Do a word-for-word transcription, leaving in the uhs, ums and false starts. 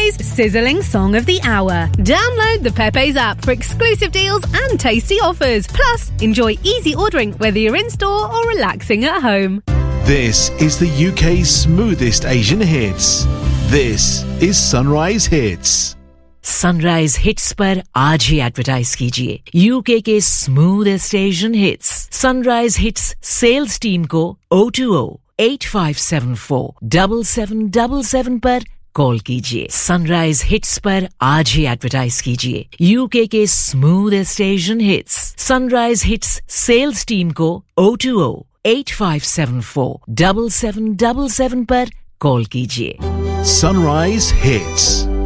Pepe's Sizzling Song of the Hour. Download the Pepe's app for exclusive deals and tasty offers. Plus, enjoy easy ordering whether you're in store or relaxing at home. This is the U K's smoothest Asian hits. This is Sunrise Hits. Sunrise hits पर आज ही advertise कीजिए UK के smoothest Asian hits sunrise hits sales team को O two O eight five seven four seven seven seven seven पर call कीजिए sunrise hits पर आज ही advertise कीजिए यूके के smoothest Asian hits sunrise hits sales team को O two O eight five seven four seven seven seven seven पर call कीजिए Sunrise Hits.